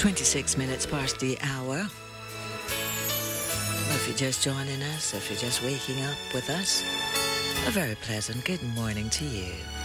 26 minutes past the hour. If you're just joining us, if you're just waking up with us, a very pleasant good morning to you.